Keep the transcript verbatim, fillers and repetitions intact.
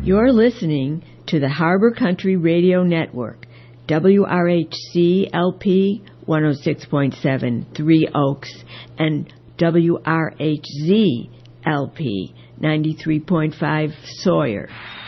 You're listening to the Harbor Country Radio Network, W R H C L P one oh six point seven, Three Oaks, and W R H Z L P ninety-three point five, Sawyer.